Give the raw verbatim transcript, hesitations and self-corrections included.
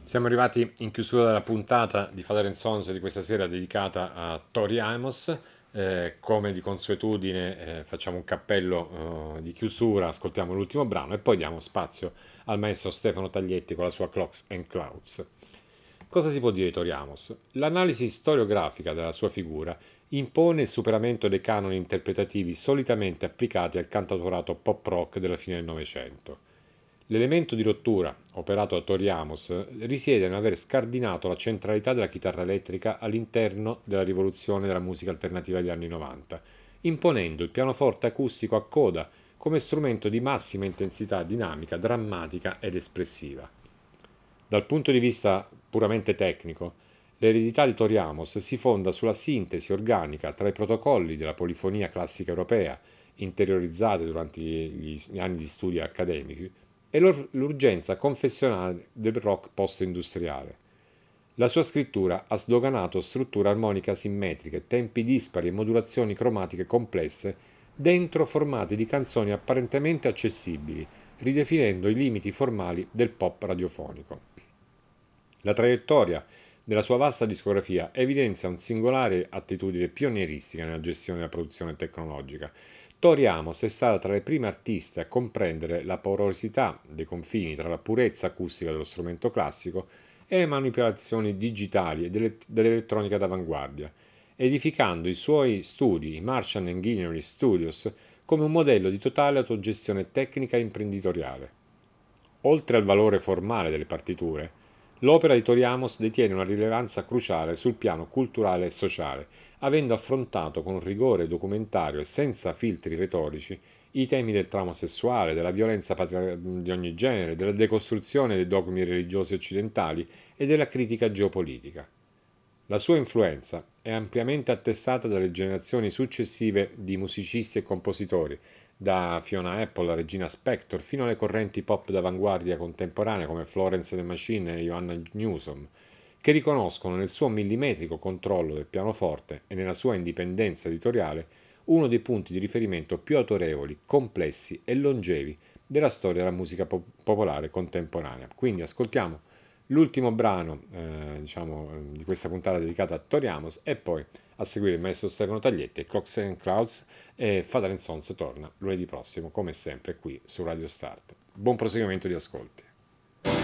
Siamo arrivati in chiusura della puntata di Father and Sons di questa sera dedicata a Tori Amos. Eh, come di consuetudine eh, facciamo un cappello eh, di chiusura, ascoltiamo l'ultimo brano e poi diamo spazio al maestro Stefano Taglietti con la sua Clocks and Clouds. Cosa si può dire di Tori Amos? L'analisi storiografica della sua figura impone il superamento dei canoni interpretativi solitamente applicati al cantautorato pop rock della fine del Novecento. L'elemento di rottura, operato da Tori Amos, risiede nell'aver scardinato la centralità della chitarra elettrica all'interno della rivoluzione della musica alternativa degli anni novanta, imponendo il pianoforte acustico a coda come strumento di massima intensità dinamica, drammatica ed espressiva. Dal punto di vista puramente tecnico, l'eredità di Tori Amos si fonda sulla sintesi organica tra i protocolli della polifonia classica europea, interiorizzati durante gli anni di studi accademici, e l'urgenza confessionale del rock post-industriale. La sua scrittura ha sdoganato strutture armoniche asimmetriche, tempi dispari e modulazioni cromatiche complesse dentro formati di canzoni apparentemente accessibili, ridefinendo i limiti formali del pop radiofonico. La traiettoria della sua vasta discografia evidenzia una singolare attitudine pionieristica nella gestione della produzione tecnologica. Tori Amos è stata tra le prime artiste a comprendere la porosità dei confini tra la purezza acustica dello strumento classico e le manipolazioni digitali e dell'elettronica d'avanguardia, edificando i suoi studi, i Marshall and Guillory Studios, come un modello di totale autogestione tecnica e imprenditoriale. Oltre al valore formale delle partiture, l'opera di Tori Amos detiene una rilevanza cruciale sul piano culturale e sociale, avendo affrontato con rigore documentario e senza filtri retorici i temi del trauma sessuale, della violenza patri- di ogni genere, della decostruzione dei dogmi religiosi occidentali e della critica geopolitica. La sua influenza è ampiamente attestata dalle generazioni successive di musicisti e compositori, da Fiona Apple a Regina Spektor fino alle correnti pop d'avanguardia contemporanea come Florence and the Machine e Johanna Newsom, che riconoscono nel suo millimetrico controllo del pianoforte e nella sua indipendenza editoriale uno dei punti di riferimento più autorevoli, complessi e longevi della storia della musica pop- popolare contemporanea. Quindi ascoltiamo l'ultimo brano eh, diciamo, di questa puntata dedicata a Tori Amos e poi a seguire il maestro Stefano Taglietti e Clocks and Clouds, e Father and Sons torna lunedì prossimo come sempre qui su Radio Start. Buon proseguimento di ascolti.